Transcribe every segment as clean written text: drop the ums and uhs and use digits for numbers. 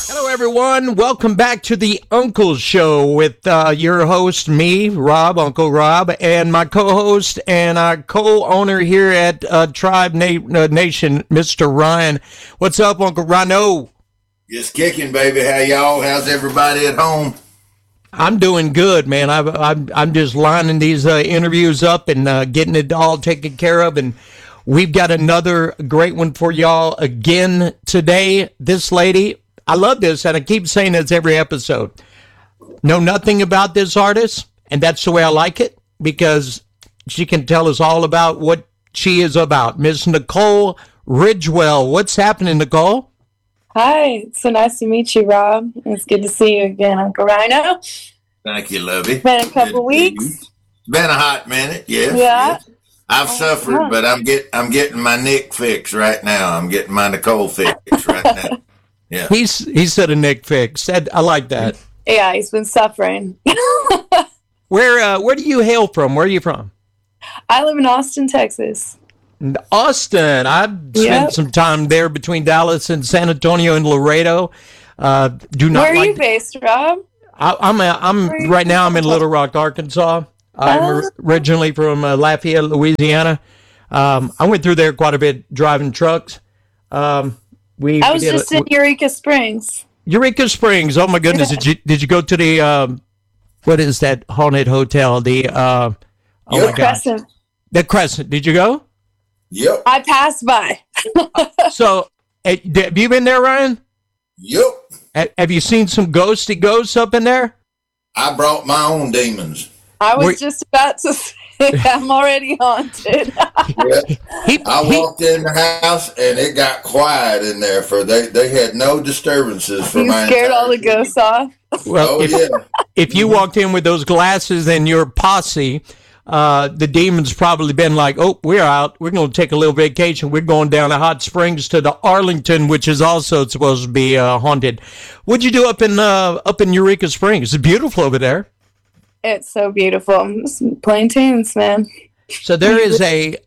Hello, everyone. Welcome back to the Uncle Show with your host, me, Rob, Uncle Rob, and my co-host and our co-owner here at Tribe Nation, Mr. Ryan. What's up, Uncle Rhino? Just kicking, baby. How y'all? How's everybody at home? I'm doing good, man. I'm just lining these interviews up and getting it all taken care of, and we've got another great one for y'all again today. This lady, I love this, and I keep saying this every episode. Know nothing about this artist, and that's the way I like it, because she can tell us all about what she is about. Miss Nicole Ridgewell. What's happening, Nicole? Hi, it's so nice to meet you, Rob. It's good to see you again, Uncle Rhino. Thank you, lovey. It's been a couple weeks. It's been a hot minute, yes. Yeah. Yes. I've suffered, but I'm getting my Nick fix right now. I'm getting my Nicole fix right now. Yeah. He said a Nick fix. I like that. Yeah, he's been suffering. Where do you hail from? Where are you from? I live in Austin, Texas. Austin. I've spent some time there between Dallas and San Antonio and Laredo. Where are you based, Rob? I'm right now. I'm in Little Rock, Arkansas. I'm originally from Lafayette, Louisiana. I went through there quite a bit driving trucks. I was just in Eureka Springs. Eureka Springs. Oh my goodness! Did you go to the what is that haunted hotel? The oh my Crescent. gosh, the Crescent. Did you go? Yep. I passed by. So, have you been there, Ryan? Yep. Have you seen some ghosty ghosts up in there? I brought my own demons. I was just about to say I'm already haunted. I walked in the house and it got quiet in there. They had no disturbances for my. You scared all the ghosts off. Well, if you walked in with those glasses and your posse, the demons probably been like, "Oh, we're out. We're going to take a little vacation. We're going down to Hot Springs to the Arlington, which is also supposed to be haunted." What'd you do up in Eureka Springs? It's beautiful over there. It's so beautiful. Just playing tunes, man. So there is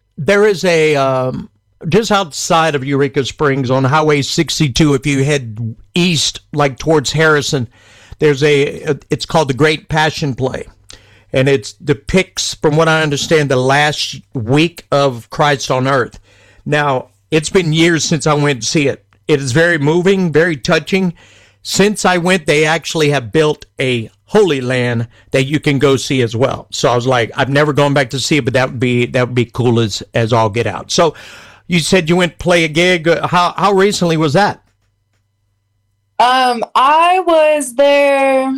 a just outside of Eureka Springs on Highway 62. If you head east, like towards Harrison, it's called the Great Passion Play. And it depicts, from what I understand, the last week of Christ on earth. Now, it's been years since I went to see it. It is very moving, very touching. Since I went, they actually have built a Holy Land that you can go see as well. So I was like, I've never gone back to see it, but that would be cool as all get out. So you said you went play a gig. How recently was that? I was there.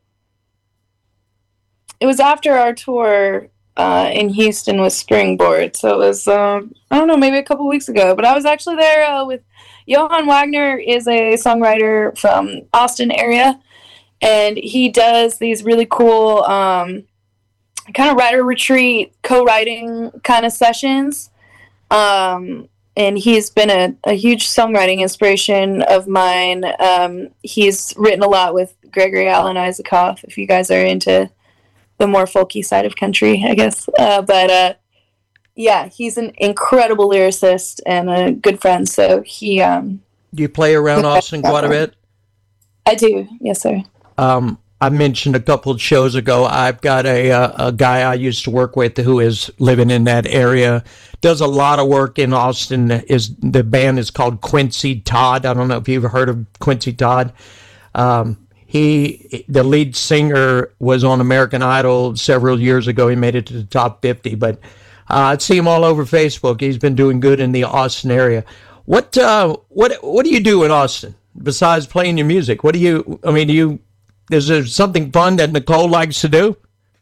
It was after our tour in Houston with Springboard. So it was, I don't know, maybe a couple weeks ago. But I was actually there with Johann Wagner is a songwriter from Austin area. And he does these really cool kind of writer retreat, co-writing kind of sessions. And he's been a huge songwriting inspiration of mine. He's written a lot with Gregory Alan Isaacoff, if you guys are into the more folky side of country, I guess. Yeah, he's an incredible lyricist and a good friend. So he... Do you play around Austin quite a bit? I do, yes, sir. I mentioned a couple of shows ago, I've got a guy I used to work with who is living in that area, does a lot of work in Austin. The band is called Quincy Todd. I don't know if you've heard of Quincy Todd. The lead singer was on American Idol several years ago. He made it to the top 50, but I see him all over Facebook. He's been doing good in the Austin area. What do you do in Austin besides playing your music? Is there something fun that Nicole likes to do?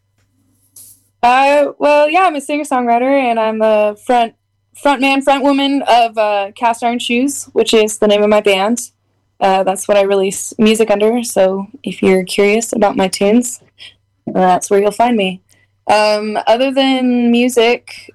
Well, yeah, I'm a singer-songwriter, and I'm a front woman of Cast Iron Shoes, which is the name of my band. That's what I release music under, so if you're curious about my tunes, that's where you'll find me. Other than music,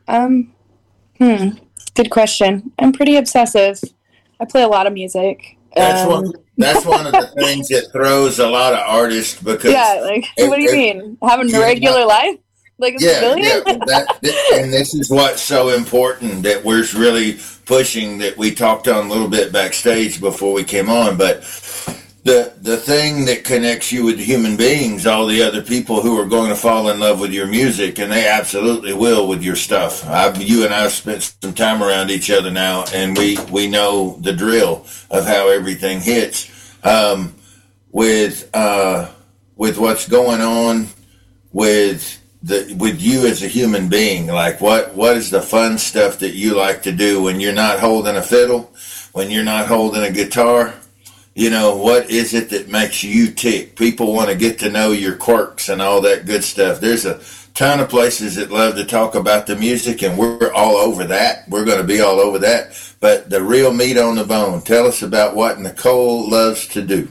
good question. I'm pretty obsessive. I play a lot of music. That's one of the things that throws a lot of artists because what do you mean? Having a regular life? Like a civilian? And this is what's so important that we're really pushing, that we talked on a little bit backstage before we came on, but the thing that connects you with human beings, all the other people who are going to fall in love with your music, and they absolutely will with your stuff. You and I have spent some time around each other now, and we know the drill of how everything hits. With what's going on with you as a human being, like what is the fun stuff that you like to do when you're not holding a fiddle, when you're not holding a guitar? You know, what is it that makes you tick? People want to get to know your quirks and all that good stuff. There's a ton of places that love to talk about the music, and we're all over that. We're going to be all over that. But the real meat on the bone, tell us about what Nicole loves to do.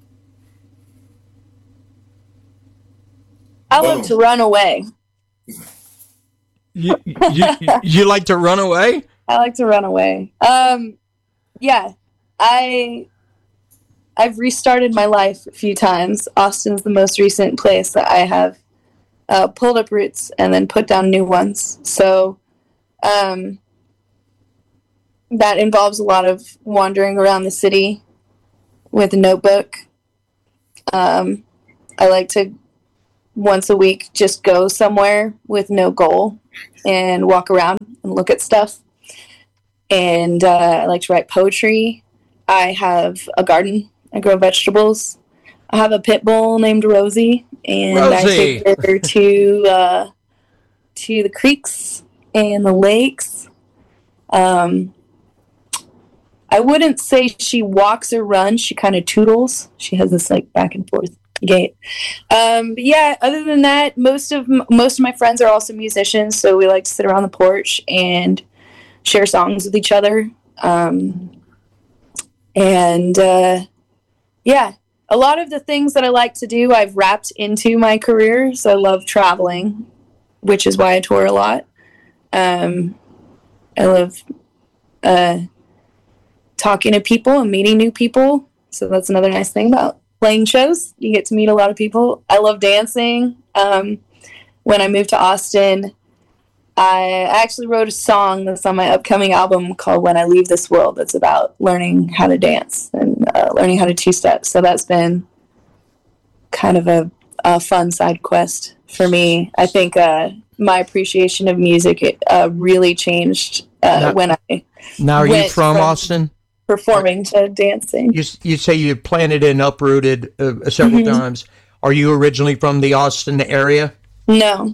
I love to run away. You like to run away? I like to run away. Yeah, I've restarted my life a few times. Austin's the most recent place that I have pulled up roots and then put down new ones. So that involves a lot of wandering around the city with a notebook. I like to once a week just go somewhere with no goal and walk around and look at stuff. And I like to write poetry. I have a garden. I grow vegetables. I have a pit bull named Rosie, and I take her to the creeks and the lakes. I wouldn't say she walks or runs. She kind of toodles. She has this like back and forth gait. But yeah, other than that, most of my friends are also musicians, so we like to sit around the porch and share songs with each other. Yeah, a lot of the things that I like to do, I've wrapped into my career. So I love traveling, which is why I tour a lot. I love talking to people and meeting new people. So that's another nice thing about playing shows. You get to meet a lot of people. I love dancing. When I moved to Austin, I actually wrote a song that's on my upcoming album called When I Leave This World. That's about learning how to dance and learning how to two-step. So that's been kind of a fun side quest for me. I think my appreciation of music really changed when I Now, are you from Austin? Performing to dancing. You say you planted and uprooted several times. Are you originally from the Austin area? No.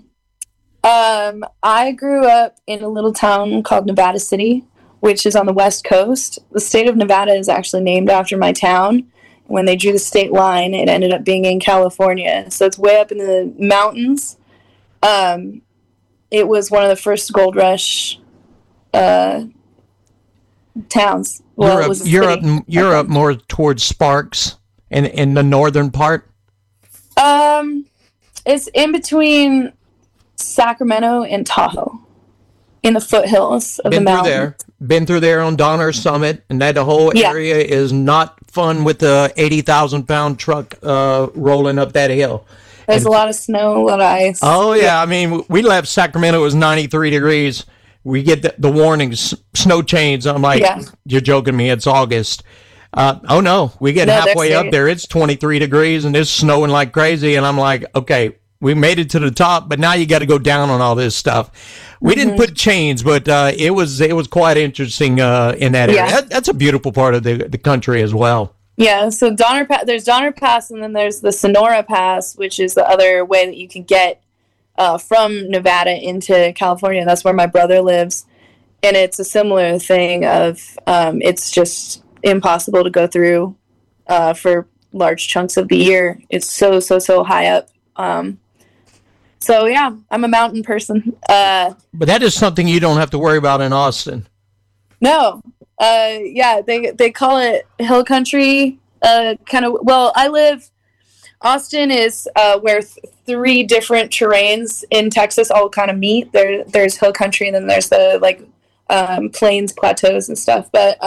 I grew up in a little town called Nevada City, which is on the West Coast. The state of Nevada is actually named after my town. When they drew the state line, it ended up being in California. So it's way up in the mountains. It was one of the first gold rush towns. Well, you're up more towards Sparks in the northern part? It's in between Sacramento and Tahoe, in the foothills of the mountains. Been through there on Donner Summit, and that whole area is not fun with the 80,000-pound truck rolling up that hill. There's a lot of snow, a lot of ice. Oh, yeah. I mean, we left Sacramento, it was 93 degrees. We get the warnings, snow chains. I'm like, You're joking me, it's August. Oh, no, we get halfway up there, it's 23 degrees, and it's snowing like crazy, and I'm like, okay, we made it to the top, but now you got to go down on all this stuff. We didn't put chains, but it was quite interesting in that area. That's a beautiful part of the country as well. Yeah, so there's Donner Pass, and then there's the Sonora Pass, which is the other way that you can get from Nevada into California. That's where my brother lives, and it's a similar thing of it's just impossible to go through for large chunks of the year. It's so high up. So yeah, I'm a mountain person. But that is something you don't have to worry about in Austin. No. They call it hill country. Austin is where three different terrains in Texas all kind of meet. There's hill country, and then there's the plains, plateaus, and stuff. But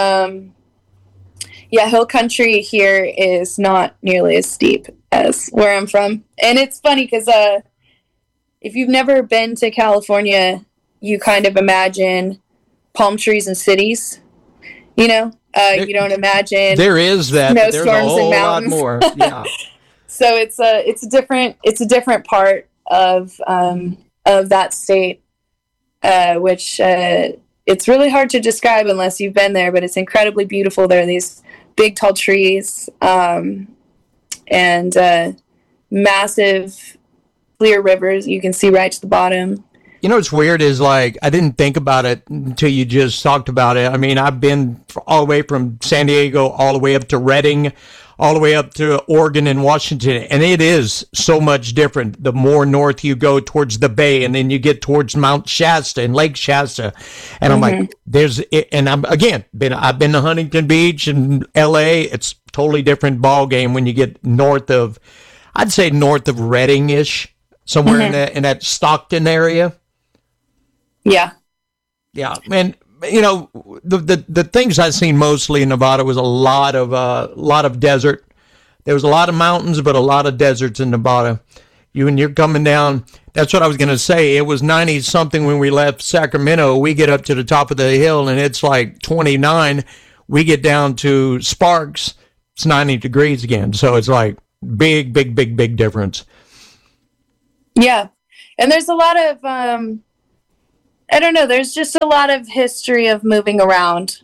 hill country here is not nearly as steep as where I'm from. And it's funny because if you've never been to California, you kind of imagine palm trees and cities, You don't imagine. There is that. But there's a Snowstorms and whole lot mountains. more. Yeah. So it's a different part of that state, which it's really hard to describe unless you've been there. But it's incredibly beautiful. There are these big tall trees, and massive clear rivers you can see right to the bottom. You know what's weird is, like, I didn't think about it until you just talked about it. I mean, I've been all the way from San Diego all the way up to Redding, all the way up to Oregon and Washington, and it is so much different the more north you go towards the bay, and then you get towards Mount Shasta and Lake Shasta, and I'm like, I've been to Huntington Beach and LA. It's totally different ball game when you get north of, I'd say north of Redding-ish, somewhere in that Stockton area. Yeah. Yeah, and you know, the things I've seen mostly in Nevada was a lot of desert. There was a lot of mountains, but a lot of deserts in Nevada. When you're coming down, that's what I was going to say. It was 90 something when we left Sacramento. We get up to the top of the hill and it's like 29. We get down to Sparks, it's 90 degrees again. So it's like big difference. Yeah, and there's a lot of I don't know. There's just a lot of history of moving around,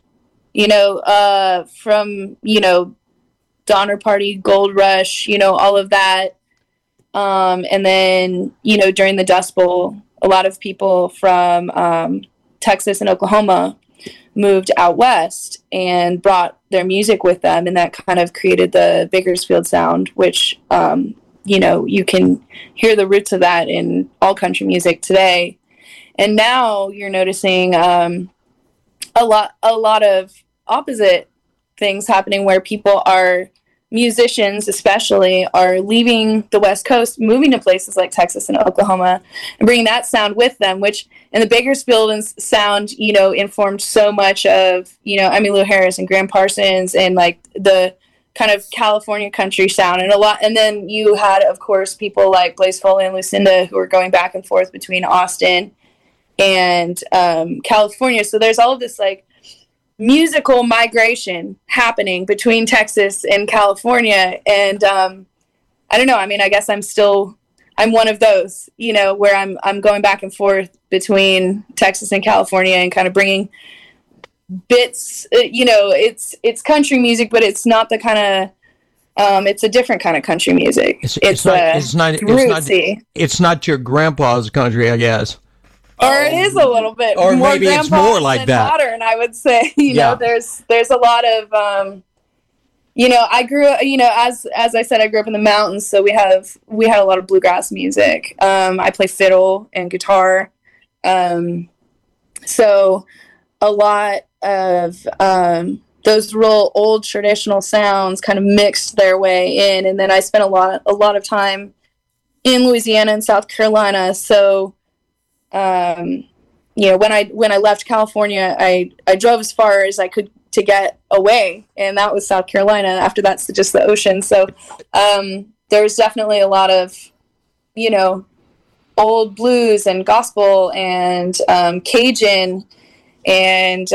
from, Donner Party, Gold Rush, all of that. And then, during the Dust Bowl, a lot of people from Texas and Oklahoma moved out west and brought their music with them. And that kind of created the Bakersfield sound, which, you can hear the roots of that in all country music today. And now you're noticing a lot of opposite things happening where people are, musicians especially, are leaving the West Coast, moving to places like Texas and Oklahoma, and bringing that sound with them, which in the Bakersfield sound, informed so much of, Emmylou Harris and Graham Parsons and like the kind of California country sound and a lot. And then you had, of course, people like Blaze Foley and Lucinda who were going back and forth between Austin and California. So there's all of this like musical migration happening between Texas and California. And I don't know. I mean, I guess I'm one of those, where I'm going back and forth between Texas and California and kind of bringing bits, it's country music, but it's not the kind of, it's a different kind of country music. It's not your grandpa's country, I guess. Or it is a little bit, or more maybe it's more like that. Modern, I would say. There's a lot of, I grew up, as I said, I grew up in the mountains, so we had a lot of bluegrass music. I play fiddle and guitar, so a lot of those real old traditional sounds kind of mixed their way in, and then I spent a lot of time in Louisiana and South Carolina, so. When I left California, I drove as far as I could to get away, and that was South Carolina. After that's just the ocean. So there's definitely a lot of, old blues and gospel and Cajun and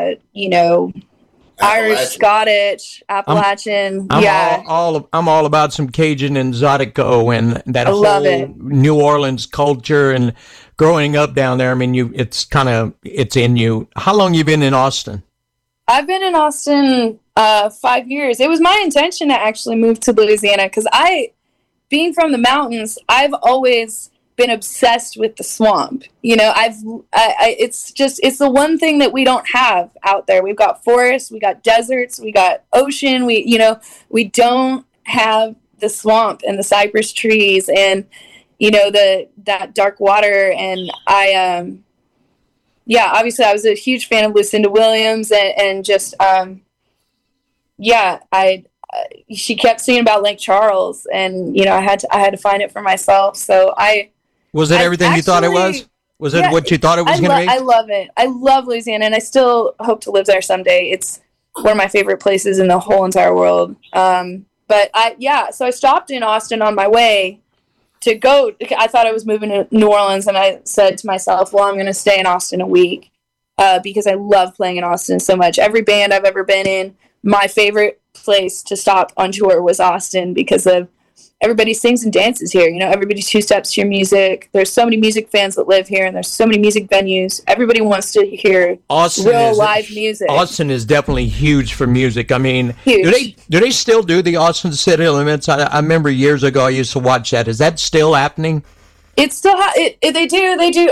Irish, Scottish, Appalachian. I'm all about some Cajun and Zydeco and that whole New Orleans culture and growing up down there. I mean, it's in you. How long you been in Austin? I've been in Austin 5 years. It was my intention to actually move to Louisiana because being from the mountains, I've always been obsessed with the swamp. It's the one thing that we don't have out there. We've got forests, we got deserts, we got ocean. We don't have the swamp and the cypress trees and that dark water. And obviously I was a huge fan of Lucinda Williams and just she kept singing about Lake Charles, and I had to find it for myself. So was it everything you thought it was? Was it what you thought it was going to be? I love it. I love Louisiana, and I still hope to live there someday. It's one of my favorite places in the whole entire world. So I stopped in Austin on my way to go. I thought I was moving to New Orleans, and I said to myself, well, I'm going to stay in Austin a week. because I love playing in Austin so much. Every band I've ever been in, my favorite place to stop on tour was Austin because of everybody sings and dances here. You know, everybody two-steps to your music. There's so many music fans that live here, and there's so many music venues. Everybody wants to hear live music. Austin is definitely huge for music. I mean, Huge. do they still do the Austin City Limits? I remember years ago I used to watch that. Is that still happening? It's still they do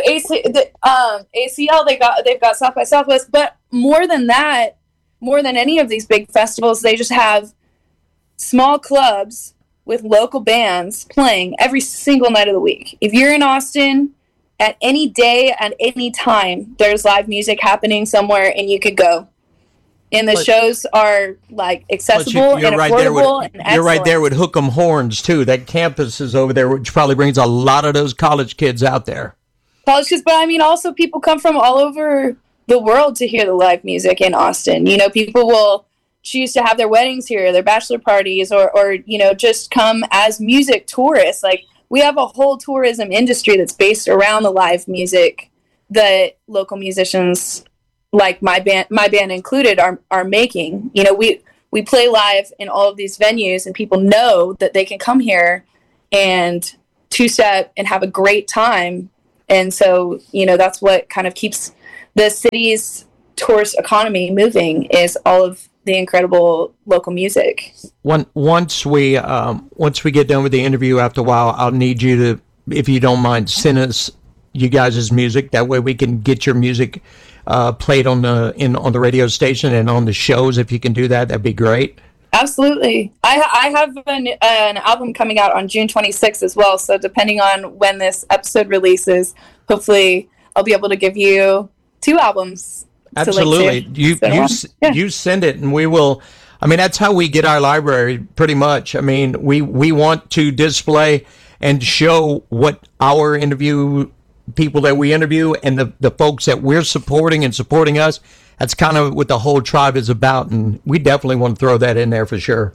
ACL. They've got South by Southwest, but more than that, more than any of these big festivals, they just have small clubs with local bands playing every single night of the week. If you're in Austin at any day, at any time, there's live music happening somewhere and you could go. And the shows are like accessible and affordable and excellent. You're right there with Hook 'em Horns too. That campus is over there, which probably brings a lot of those college kids out there. College kids, but I mean also people come from all over the world to hear the live music in Austin. You know, people will choose to have their weddings here, their bachelor parties, or you know, just come as music tourists. Like, we have a whole tourism industry that's based around the live music that local musicians, like my band included, are making. You know, we play live in all of these venues, and people know that they can come here and two-step and have a great time. And so, you know, that's what kind of keeps the city's tourist economy moving, is all of the incredible local music. Once we get done with the interview, after a while, I'll need you to, if you don't mind, send us you guys' music. That way we can get your music played on the radio station and on the shows. If you can do that, that'd be great. Absolutely. I have an album coming out on June 26th as well. So depending on when this episode releases, hopefully I'll be able to give you 2 albums. Absolutely. You send it and we will. I mean, that's how we get our library pretty much. I mean, we want to display and show what our people that we interview and the folks that we're supporting and supporting us. That's kind of what the whole tribe is about. And we definitely want to throw that in there for sure.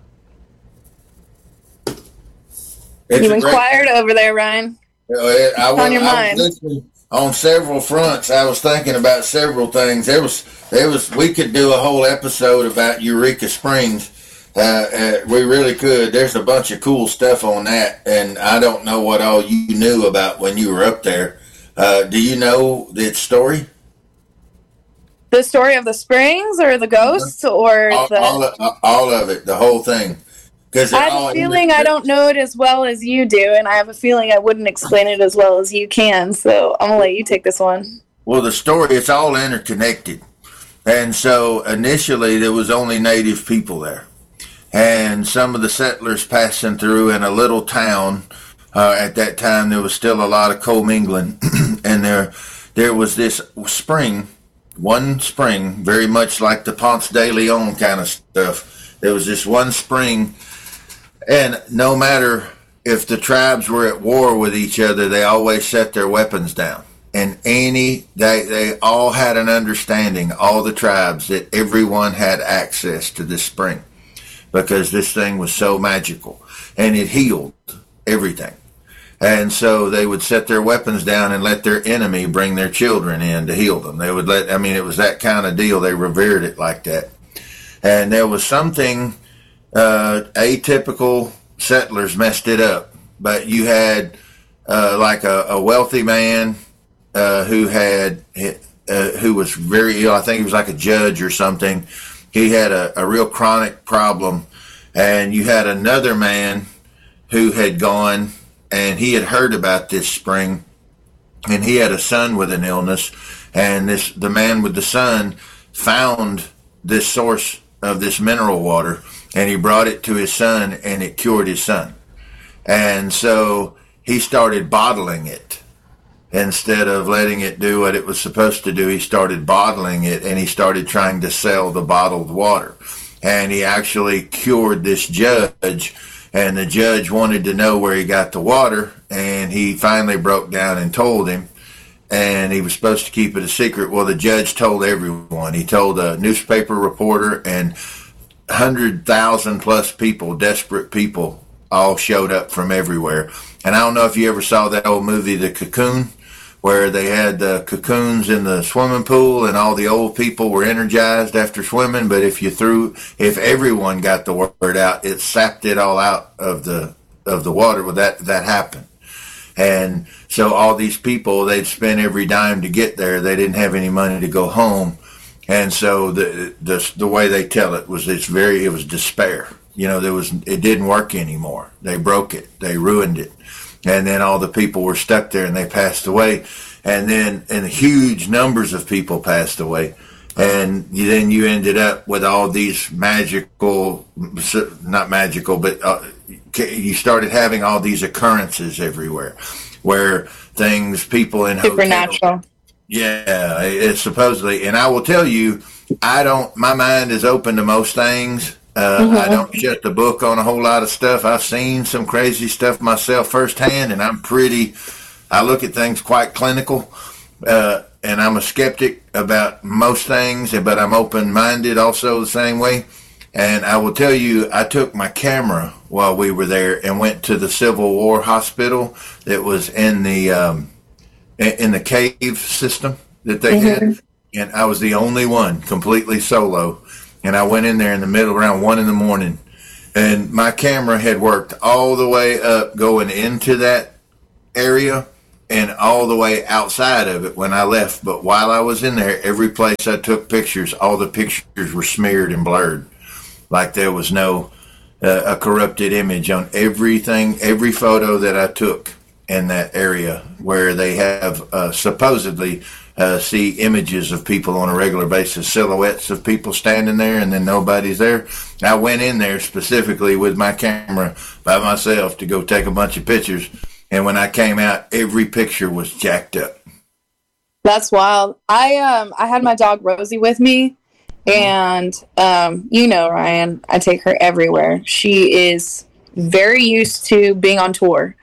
You've inquired over there, Ryan. On your mind. On several fronts, I was thinking about several things. We could do a whole episode about Eureka Springs. We really could. There's a bunch of cool stuff on that, and I don't know what all you knew about when you were up there. Do you know the story? The story of the springs, or the ghosts, or all of it, the whole thing. I have a feeling I don't know it as well as you do, and I have a feeling I wouldn't explain it as well as you can, so I'm going to let you take this one. Well, the story, it's all interconnected. And so initially there was only native people there. And some of the settlers passing through in a little town, at that time there was still a lot of commingling, and there was this spring, one spring, very much like the Ponce de Leon kind of stuff. There was this one spring. And no matter if the tribes were at war with each other, they always set their weapons down. And they all had an understanding, all the tribes, that everyone had access to this spring because this thing was so magical and it healed everything. And so they would set their weapons down and let their enemy bring their children in to heal them. They would it was that kind of deal. They revered it like that. And there was something atypical. Settlers messed it up, but you had like a wealthy man who was very ill. I think he was like a judge or something. He had a real chronic problem, and you had another man who had gone and he had heard about this spring, and he had a son with an illness, and the man with the son found this source of this mineral water, and he brought it to his son, and it cured his son. And so he started bottling it. Instead of letting it do what it was supposed to do, he started bottling it, and he started trying to sell the bottled water. And he actually cured this judge, and the judge wanted to know where he got the water, and he finally broke down and told him, and he was supposed to keep it a secret. Well, the judge told everyone. He told a newspaper reporter, and 100,000 plus people, desperate people, all showed up from everywhere. And I don't know if you ever saw that old movie, The Cocoon. where they had the cocoons in the swimming pool and all the old people were energized after swimming. But if everyone got the word out, it sapped it all out of the water. Well, that happened. And so all these people, they'd spend every dime to get there. They didn't have any money to go home. And so the way they tell it was it was despair. It didn't work anymore. They broke it. They ruined it. And then all the people were stuck there and they passed away. And huge numbers of people passed away. And then you ended up with all these not magical, but you started having all these occurrences everywhere where people in supernatural. Yeah, it's supposedly. And I will tell you, my mind is open to most things. I don't shut the book on a whole lot of stuff. I've seen some crazy stuff myself firsthand, and I look at things quite clinical, and I'm a skeptic about most things, but I'm open-minded also the same way. And I will tell you, I took my camera while we were there and went to the Civil War hospital that was in the cave system that they had. And I was the only one, completely solo. And I went in there in the middle around 1 a.m. And my camera had worked all the way up going into that area and all the way outside of it when I left. But while I was in there, every place I took pictures, all the pictures were smeared and blurred. Like there was no a corrupted image on everything, every photo that I took in that area where they have supposedly see images of people on a regular basis, silhouettes of people standing there and then nobody's there. I went in there specifically with my camera by myself to go take a bunch of pictures. And when I came out, every picture was jacked up. That's wild. I had my dog Rosie with me, and Ryan, I take her everywhere. She is very used to being on tour.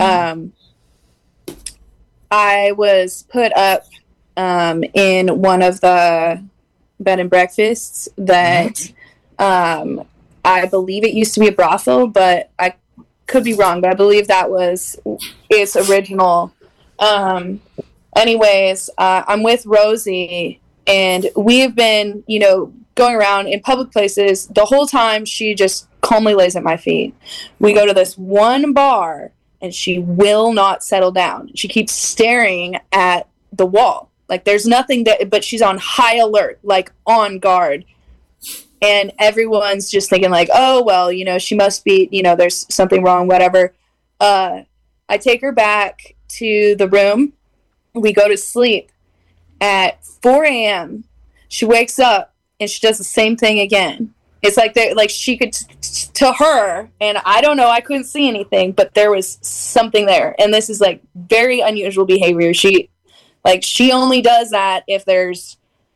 I was put up in one of the bed and breakfasts that I believe it used to be a brothel, but I could be wrong, but I believe that was its original. Anyways, I'm with Rosie, and we have been, going around in public places the whole time. She just calmly lays at my feet. We go to this one bar, and she will not settle down. She keeps staring at the wall. Like there's nothing but she's on high alert, like on guard. And everyone's just thinking like, oh, well, she must be, there's something wrong, whatever. I take her back to the room. We go to sleep. At 4 a.m., she wakes up and she does the same thing again. It's like she could, to her, and I don't know, I couldn't see anything, but there was something there. And this is like very unusual behavior. She only does that if there's,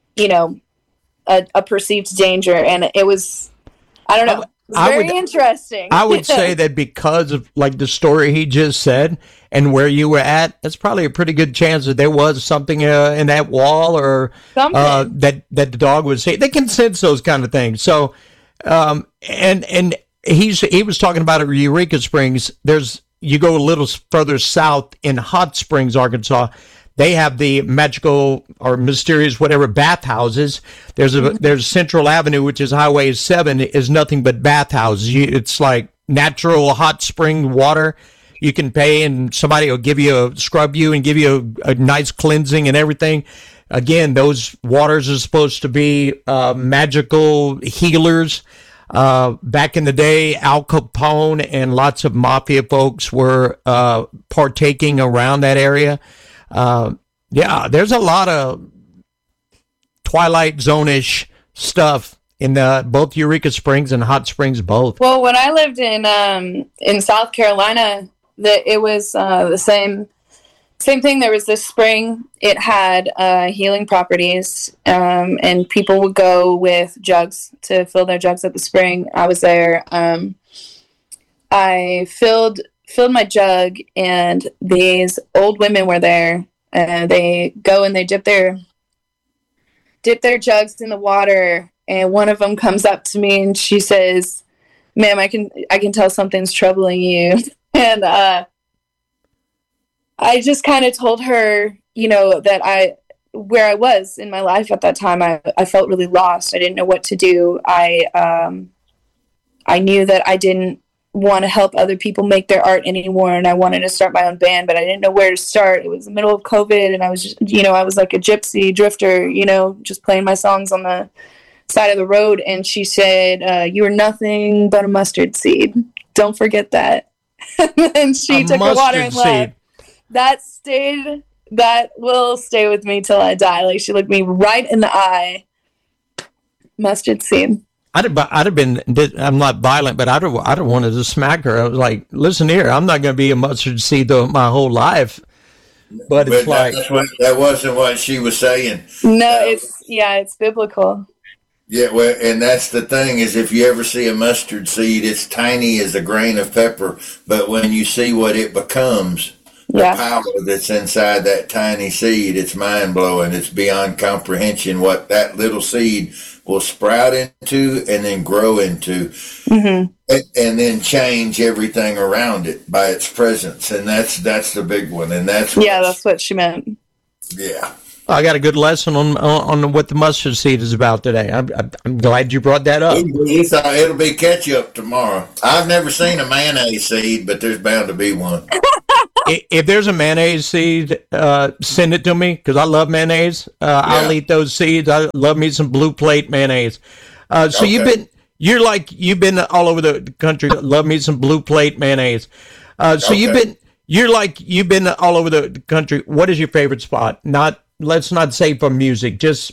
a perceived danger. And it was, I don't know, it was very interesting. I would say that because of like the story he just said and where you were at, that's probably a pretty good chance that there was something in that wall or that the dog was saying. They can sense those kind of things. So, and he was talking about at Eureka Springs. You go a little further south in Hot Springs, Arkansas. They have the magical or mysterious whatever bathhouses. There's Central Avenue, which is Highway 7, is nothing but bathhouses. It's like natural hot spring water. You can pay and somebody will scrub you and give you a nice cleansing and everything. Again, those waters are supposed to be magical healers. Back in the day, Al Capone and lots of mafia folks were partaking around that area. There's a lot of Twilight Zone-ish stuff in both Eureka Springs and Hot Springs, both. Well, when I lived in South Carolina, it was the same thing. There was this spring. It had healing properties, and people would go with jugs to fill their jugs at the spring. I was there. I filled my jug, and these old women were there. They go and they dip their jugs in the water, and one of them comes up to me and she says, "Ma'am, I can tell something's troubling you." And I just kind of told her, that where I was in my life at that time, I felt really lost. I didn't know what to do. I knew that I didn't want to help other people make their art anymore, and I wanted to start my own band, but I didn't know where to start. It was the middle of COVID, and I was just, I was like a gypsy drifter, just playing my songs on the side of the road. And she said, "You are nothing but a mustard seed. Don't forget that." And she took her water and left. That will stay with me till I die. Like, she looked me right in the eye. Mustard seed. I'd have been. I'm not violent, but I'd have wanted to smack her. I was like, "Listen here, I'm not going to be a mustard seed my whole life." But it's like that wasn't what she was saying. No, it's biblical. Yeah, well, and that's the thing is, if you ever see a mustard seed, it's tiny as a grain of pepper, but when you see what it becomes, the power that's inside that tiny seed, it's mind blowing. It's beyond comprehension what that little seed will sprout into and then grow into, and then change everything around it by its presence. And that's the big one. And that's what she meant. Yeah. I got a good lesson on what the mustard seed is about today. I'm glad you brought that up. You thought it'll be ketchup tomorrow. I've never seen a mayonnaise seed, but there's bound to be one. If there's a mayonnaise seed, send it to me, because I love mayonnaise. I'll eat those seeds. I love me some Blue Plate mayonnaise. So you've been all over the country. Love me some Blue Plate mayonnaise. You've been all over the country. What is your favorite spot? Let's not say for music, just